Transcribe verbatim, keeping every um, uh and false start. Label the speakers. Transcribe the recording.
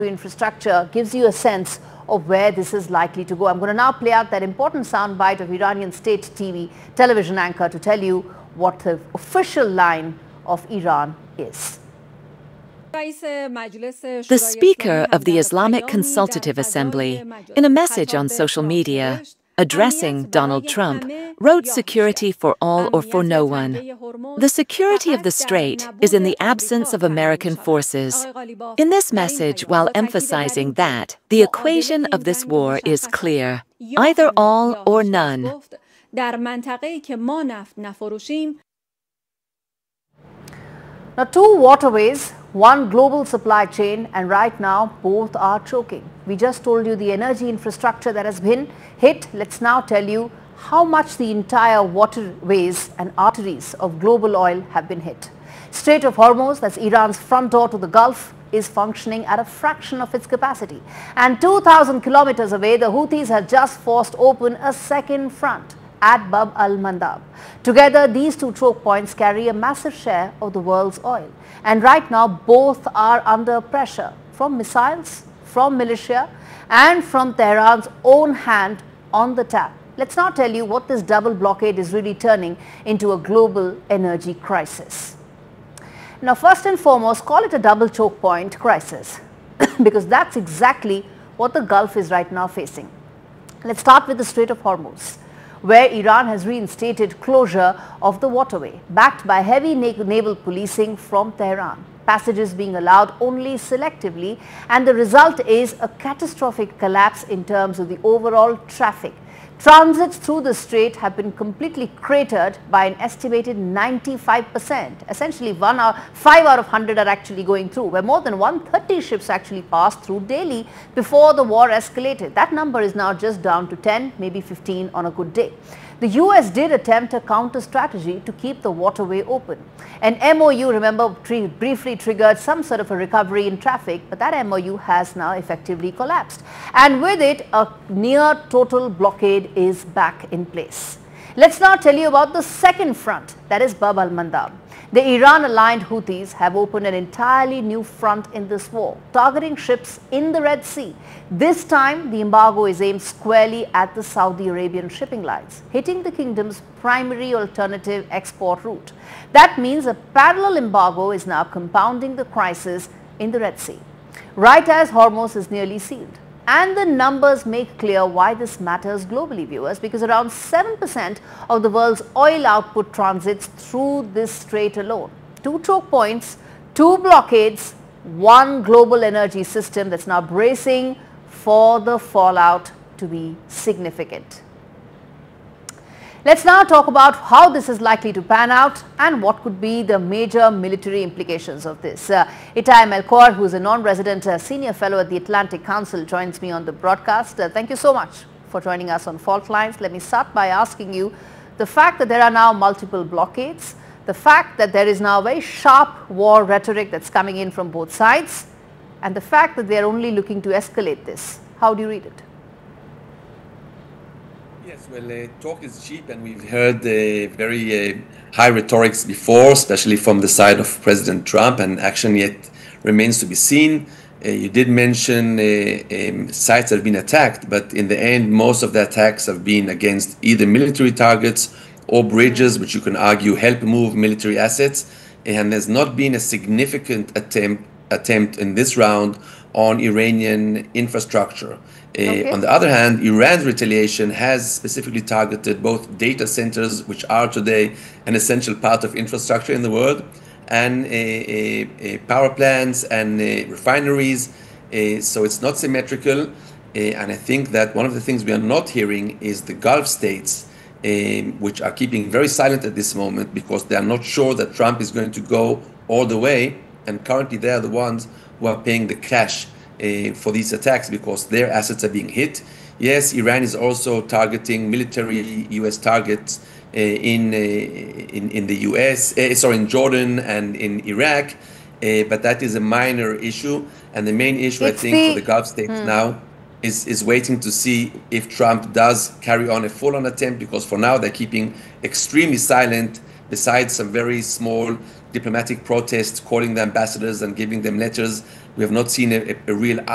Speaker 1: infrastructure gives you a sense of where this is likely to go. I'm going to now play out that important soundbite of Iranian state T V television anchor to tell you what the official line of Iran is.
Speaker 2: The Speaker of the Islamic Consultative Assembly, in a message on social media, addressing Donald Trump, wrote security for all or for no one. The security of the strait is in the absence of American forces. In this message, while emphasizing that, the equation of this war is clear: either all or none.
Speaker 1: Now, two waterways, one global supply chain, and right now both are choking. We just told you the energy infrastructure that has been hit. Let's now tell you how much the entire waterways and arteries of global oil have been hit. Strait of Hormuz, that's Iran's front door to the Gulf, is functioning at a fraction of its capacity. And two thousand kilometers away, the Houthis have just forced open a second front at Bab al-Mandab. Together, these two choke points carry a massive share of the world's oil. And right now, both are under pressure from missiles, from militia, and from Tehran's own hand on the tap. Let's now tell you what this double blockade is really turning into a global energy crisis. Now, first and foremost, call it a double choke point crisis, because that's exactly what the Gulf is right now facing. Let's start with the Strait of Hormuz, where Iran has reinstated closure of the waterway, backed by heavy naval policing from Tehran. Passages being allowed only selectively, and the result is a catastrophic collapse in terms of the overall traffic. Transits through the strait have been completely cratered by an estimated ninety-five percent. Essentially, one out, five out of one hundred are actually going through, where more than one hundred thirty ships actually passed through daily before the war escalated. That number is now just down to ten, maybe fifteen on a good day. The U S did attempt a counter strategy to keep the waterway open. An M O U, remember, tri- briefly triggered some sort of a recovery in traffic, but that M O U has now effectively collapsed. And with it, a near total blockade is back in place. Let's now tell you about the second front, that is Bab al-Mandab. The Iran-aligned Houthis have opened an entirely new front in this war, targeting ships in the Red Sea. This time, the embargo is aimed squarely at the Saudi Arabian shipping lines, hitting the kingdom's primary alternative export route. That means a parallel embargo is now compounding the crisis in the Red Sea, right as Hormuz is nearly sealed. And the numbers make clear why this matters globally, viewers, because around seven percent of the world's oil output transits through this strait alone. Two choke points, two blockades, one global energy system that's now bracing for the fallout to be significant. Let's now talk about how this is likely to pan out and what could be the major military implications of this. Uh, Itay Melchior, who is a non-resident uh, senior fellow at the Atlantic Council, joins me on the broadcast. Uh, thank you so much for joining us on Fault Lines. Let me start by asking you the fact that there are now multiple blockades, the fact that there is now very sharp war rhetoric that's coming in from both sides, and the fact that they are only looking to escalate this. How do you read it?
Speaker 3: Yes, well, uh, talk is cheap, and we've heard uh, very uh, high rhetorics before, especially from the side of President Trump, and action yet remains to be seen. Uh, you did mention uh, um, sites that have been attacked, but in the end, most of the attacks have been against either military targets or bridges, which you can argue help move military assets, and there's not been a significant attempt, attempt in this round on Iranian infrastructure. Uh, okay. On the other hand, Iran's retaliation has specifically targeted both data centers, which are today an essential part of infrastructure in the world, and uh, uh, uh, power plants and uh, refineries. Uh, so it's not symmetrical. Uh, and I think that one of the things we are not hearing is the Gulf states, uh, which are keeping very silent at this moment because they are not sure that Trump is going to go all the way. And currently they are the ones who are paying the cash Uh, for these attacks because their assets are being hit. Yes, Iran is also targeting military U S targets uh, in, uh, in in the U S, uh, sorry, in Jordan and in Iraq, uh, but that is a minor issue. And the main issue, it's I think, the, for the Gulf states hmm. now is is waiting to see if Trump does carry on a full-on attempt, because for now they're keeping extremely silent. Besides some very small diplomatic protests, calling the ambassadors and giving them letters, we have not seen a, a real